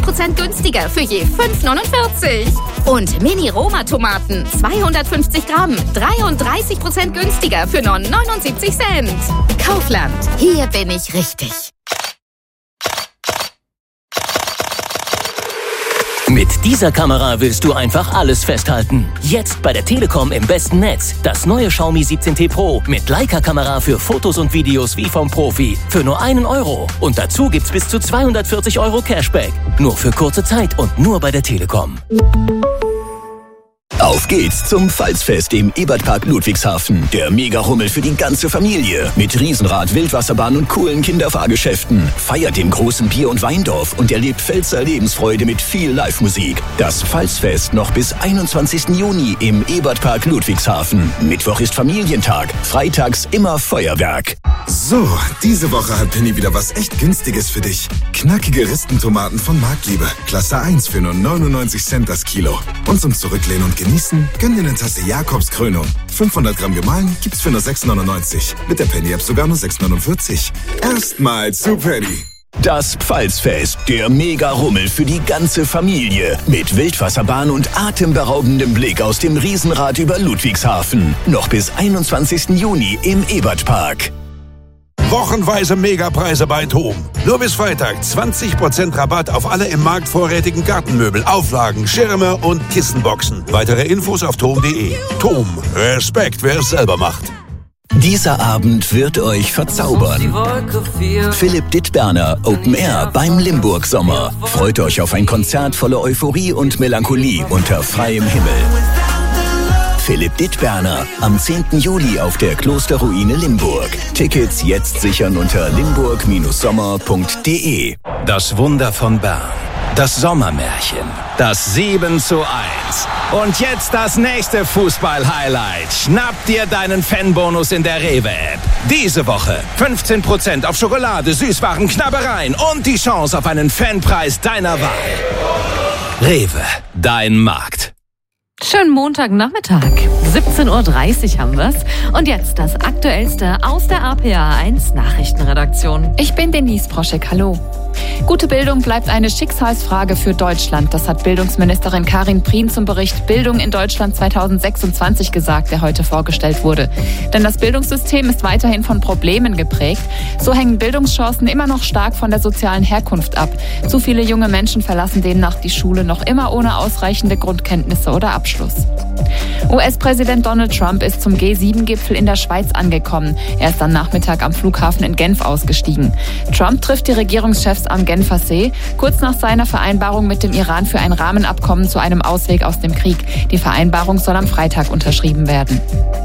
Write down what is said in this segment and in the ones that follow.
20% günstiger für je 5,49. Und Mini-Roma-Tomaten, 250 Gramm, 33% günstiger für nur 79 Cent. Kaufland, hier bin ich richtig. Mit dieser Kamera willst du einfach alles festhalten. Jetzt bei der Telekom im besten Netz. Das neue Xiaomi 17T Pro mit Leica-Kamera für Fotos und Videos wie vom Profi. Für nur 1 Euro. Und dazu gibt's bis zu 240 Euro Cashback. Nur für kurze Zeit und nur bei der Telekom. Auf geht's zum Pfalzfest im Ebertpark Ludwigshafen. Der Mega-Rummel für die ganze Familie. Mit Riesenrad, Wildwasserbahn und coolen Kinderfahrgeschäften. Feiert im großen Bier- und Weindorf und erlebt Pfälzer Lebensfreude mit viel Live-Musik. Das Pfalzfest noch bis 21. Juni im Ebertpark Ludwigshafen. Mittwoch ist Familientag, freitags immer Feuerwerk. So, diese Woche hat Penny wieder was echt Günstiges für dich. Knackige Ristentomaten von Marktliebe. Klasse 1 für nur 99 Cent das Kilo. Und zum Zurücklehnen und genießen, gönn dir eine Tasse Jakobskrönung. 500 Gramm gemahlen gibt's für nur 6,99. Mit der Penny-App sogar nur 6,49. Erstmal zu Penny. Das Pfalzfest, der Mega-Rummel für die ganze Familie. Mit Wildwasserbahn und atemberaubendem Blick aus dem Riesenrad über Ludwigshafen. Noch bis 21. Juni im Ebertpark. Wochenweise Megapreise bei TOM. Nur bis Freitag 20% Rabatt auf alle im Markt vorrätigen Gartenmöbel, Auflagen, Schirme und Kissenboxen. Weitere Infos auf tom.de. TOM. Respekt, wer es selber macht. Dieser Abend wird euch verzaubern. Philipp Dittberner, Open Air beim Limburg Sommer. Freut euch auf ein Konzert voller Euphorie und Melancholie unter freiem Himmel. Philipp Dittberner am 10. Juli auf der Klosterruine Limburg. Tickets jetzt sichern unter limburg-sommer.de. Das Wunder von Bern. Das Sommermärchen. Das 7:1. Und jetzt das nächste Fußball-Highlight. Schnapp dir deinen Fanbonus in der Rewe-App. Diese Woche 15% auf Schokolade, Süßwaren, Knabbereien und die Chance auf einen Fanpreis deiner Wahl. Rewe, dein Markt. Schönen Montagnachmittag. 17:30 Uhr haben wir's. Und jetzt das Aktuellste aus der RPA1 Nachrichtenredaktion. Ich bin Denise Proschek. Hallo. Gute Bildung bleibt eine Schicksalsfrage für Deutschland. Das hat Bildungsministerin Karin Prien zum Bericht Bildung in Deutschland 2026 gesagt, der heute vorgestellt wurde. Denn das Bildungssystem ist weiterhin von Problemen geprägt. So hängen Bildungschancen immer noch stark von der sozialen Herkunft ab. Zu viele junge Menschen verlassen demnach die Schule noch immer ohne ausreichende Grundkenntnisse oder Abschluss. US-Präsident Donald Trump ist zum G7-Gipfel in der Schweiz angekommen. Er ist am Nachmittag am Flughafen in Genf ausgestiegen. Trump trifft die Regierungschefs am Genfer See, kurz nach seiner Vereinbarung mit dem Iran für ein Rahmenabkommen zu einem Ausweg aus dem Krieg. Die Vereinbarung soll am Freitag unterschrieben werden.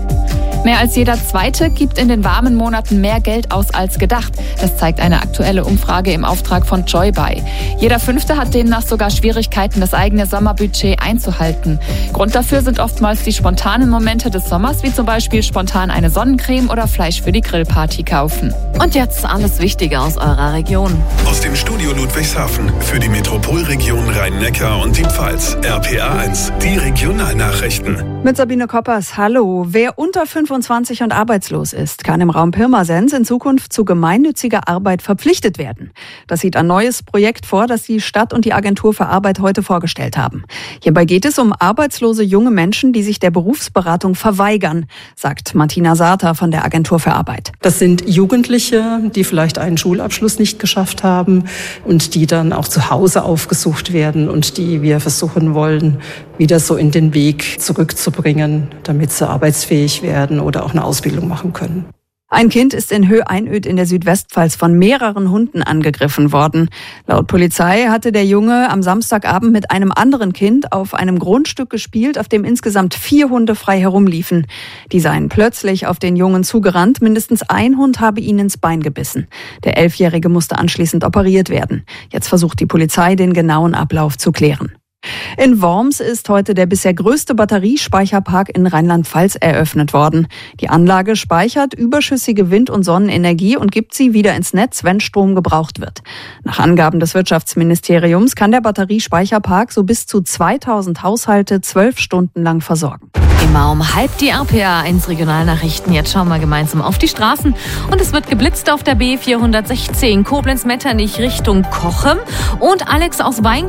Mehr als jeder Zweite gibt in den warmen Monaten mehr Geld aus als gedacht. Das zeigt eine aktuelle Umfrage im Auftrag von Joybuy. Jeder Fünfte hat demnach sogar Schwierigkeiten, das eigene Sommerbudget einzuhalten. Grund dafür sind oftmals die spontanen Momente des Sommers, wie zum Beispiel spontan eine Sonnencreme oder Fleisch für die Grillparty kaufen. Und jetzt alles Wichtige aus eurer Region. Aus dem Studio Ludwigshafen für die Metropolregion Rhein-Neckar und die Pfalz. RPA1, die Regionalnachrichten. Mit Sabine Koppers, hallo. Wer unter 25 und arbeitslos ist, kann im Raum Pirmasens in Zukunft zu gemeinnütziger Arbeit verpflichtet werden. Das sieht ein neues Projekt vor, das die Stadt und die Agentur für Arbeit heute vorgestellt haben. Hierbei geht es um arbeitslose junge Menschen, die sich der Berufsberatung verweigern, sagt Martina Sarter von der Agentur für Arbeit. Das sind Jugendliche, die vielleicht einen Schulabschluss nicht geschafft haben und die dann auch zu Hause aufgesucht werden und die wir versuchen wollen, wieder so in den Weg zurückzubringen, damit sie arbeitsfähig werden oder auch eine Ausbildung machen können. Ein Kind ist in Höhe-Einöd in der Südwestpfalz von mehreren Hunden angegriffen worden. Laut Polizei hatte der Junge am Samstagabend mit einem anderen Kind auf einem Grundstück gespielt, auf dem insgesamt 4 Hunde frei herumliefen. Die seien plötzlich auf den Jungen zugerannt. Mindestens ein Hund habe ihn ins Bein gebissen. Der 11-Jährige musste anschließend operiert werden. Jetzt versucht die Polizei, den genauen Ablauf zu klären. In Worms ist heute der bisher größte Batteriespeicherpark in Rheinland-Pfalz eröffnet worden. Die Anlage speichert überschüssige Wind- und Sonnenenergie und gibt sie wieder ins Netz, wenn Strom gebraucht wird. Nach Angaben des Wirtschaftsministeriums kann der Batteriespeicherpark so bis zu 2000 Haushalte 12 Stunden lang versorgen. Immer um 12:30 die RPA1 Regionalnachrichten. Jetzt schauen wir gemeinsam auf die Straßen. Und es wird geblitzt auf der B416 Koblenz-Metternich Richtung Cochem. Und Alex aus Wein